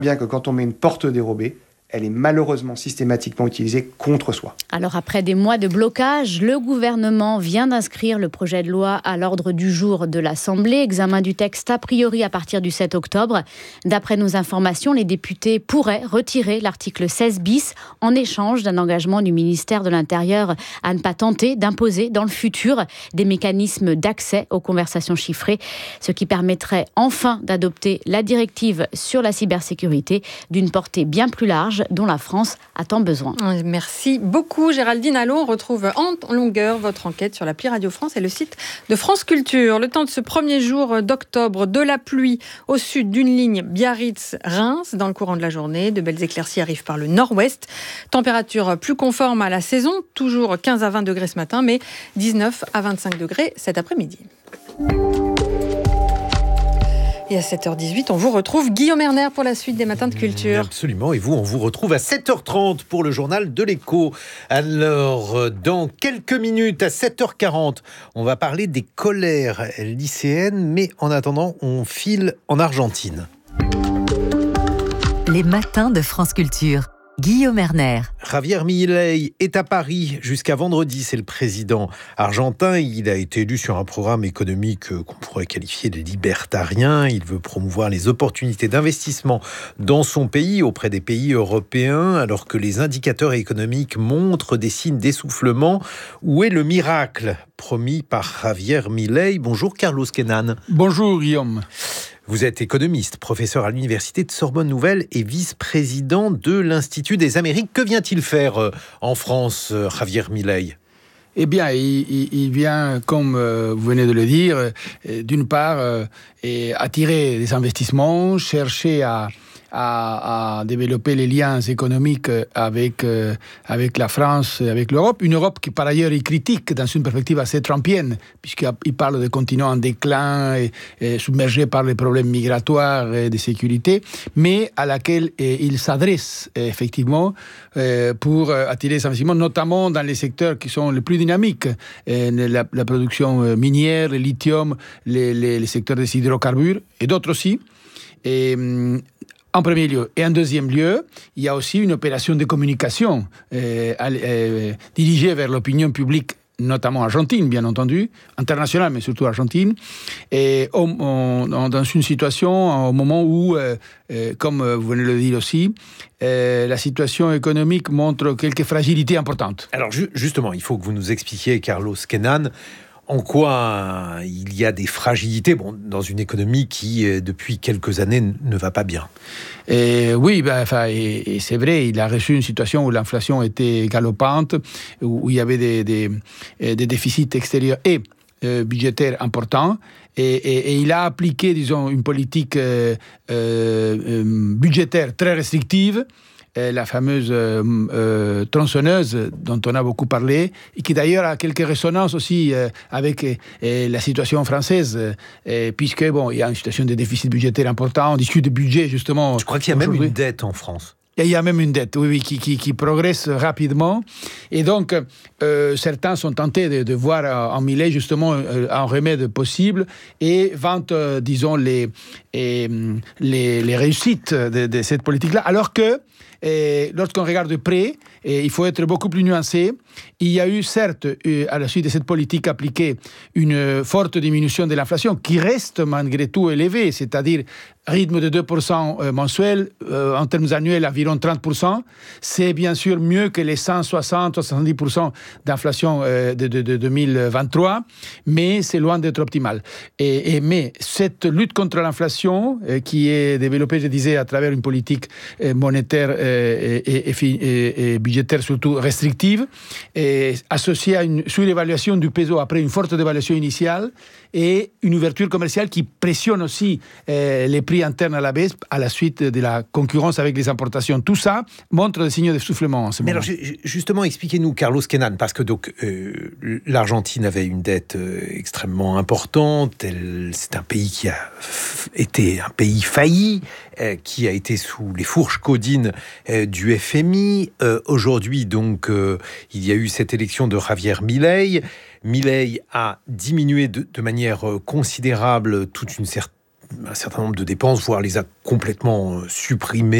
Bien que quand on met une porte dérobée, elle est malheureusement systématiquement utilisée contre soi. Alors après des mois de blocage, le gouvernement vient d'inscrire le projet de loi à l'ordre du jour de l'Assemblée. Examen du texte a priori à partir du 7 octobre. D'après nos informations, les députés pourraient retirer l'article 16 bis en échange d'un engagement du ministère de l'Intérieur à ne pas tenter d'imposer dans le futur des mécanismes d'accès aux conversations chiffrées, ce qui permettrait enfin d'adopter la directive sur la cybersécurité d'une portée bien plus large dont la France a tant besoin. Merci beaucoup Géraldine Allo. On retrouve en longueur votre enquête sur l'appli Radio France et le site de France Culture. Le temps de ce premier jour d'octobre, de la pluie au sud d'une ligne Biarritz-Reims dans le courant de la journée. De belles éclaircies arrivent par le nord-ouest. Température plus conforme à la saison, toujours 15 à 20 degrés ce matin, mais 19 à 25 degrés cet après-midi. Et à 7h18, on vous retrouve Guillaume Erner pour la suite des Matins de Culture. Absolument, et vous, on vous retrouve à 7h30 pour le journal de l'Écho. Alors, dans quelques minutes, à 7h40, on va parler des colères lycéennes, mais en attendant, on file en Argentine. Les Matins de France Culture. Guillaume Erner. Javier Milei est à Paris jusqu'à vendredi. C'est le président argentin. Il a été élu sur un programme économique qu'on pourrait qualifier de libertarien. Il veut promouvoir les opportunités d'investissement dans son pays auprès des pays européens, alors que les indicateurs économiques montrent des signes d'essoufflement. Où est le miracle promis par Javier Milei? Bonjour Carlos Kenan. Bonjour Guillaume. Vous êtes économiste, professeur à l'université de Sorbonne Nouvelle et vice-président de l'Institut des Amériques. Que vient-il faire en France, Javier Milei ? Eh bien, il vient, comme vous venez de le dire, d'une part, attirer des investissements, chercher à développer les liens économiques avec la France et avec l'Europe. Une Europe qui, par ailleurs, est critique dans une perspective assez trumpienne, puisqu'il parle de continent en déclin et submergé par les problèmes migratoires et de sécurité, mais à laquelle il s'adresse effectivement pour attirer les investissements, notamment dans les secteurs qui sont les plus dynamiques, la production minière, le lithium, les secteurs des hydrocarbures et d'autres aussi. En premier lieu. Et en deuxième lieu, il y a aussi une opération de communication dirigée vers l'opinion publique, notamment argentine, bien entendu, internationale, mais surtout argentine, et dans une situation, au moment où, comme vous venez de le dire aussi, la situation économique montre quelques fragilités importantes. Alors justement, il faut que vous nous expliquiez, Carlos Kenan, en quoi il y a des fragilités dans une économie qui, depuis quelques années, ne va pas bien. Oui, et c'est vrai, il a reçu une situation où l'inflation était galopante, où il y avait des déficits extérieurs et budgétaires importants. Et il a appliqué, disons, une politique budgétaire très restrictive, la fameuse tronçonneuse dont on a beaucoup parlé, et qui d'ailleurs a quelques résonances aussi avec la situation française, puisque il y a une situation de déficit budgétaire important, on discute de budget justement. Je crois qu'il y a même une dette en France. Il y a même une dette, oui, qui progresse rapidement. Et donc, certains sont tentés de voir en Milei justement un remède possible et vantent, disons, les réussites de cette politique-là, alors que lorsqu'on regarde de près, il faut être beaucoup plus nuancé. Il y a eu, certes, à la suite de cette politique appliquée, une forte diminution de l'inflation qui reste malgré tout élevée, c'est-à-dire rythme de 2% mensuel, en termes annuels environ 30%. C'est bien sûr mieux que les 160-170% d'inflation de 2023, mais c'est loin d'être optimal. Mais cette lutte contre l'inflation, qui est développée, je disais, à travers une politique monétaire et budgétaire surtout restrictive, associée à une surévaluation du peso après une forte dévaluation initiale et une ouverture commerciale qui pressionne aussi les prix internes à la baisse à la suite de la concurrence avec les importations. Tout ça montre des signes d'essoufflement en ce moment. Mais alors, justement, expliquez-nous, Carlos Kenan, parce que l'Argentine avait une dette extrêmement importante. C'est un pays qui a été un pays failli, qui a été sous les fourches caudines du FMI. Aujourd'hui, donc, il y a eu cette élection de Javier Milei. Milei a diminué de manière considérable toute une un certain nombre de dépenses, voire les a complètement supprimées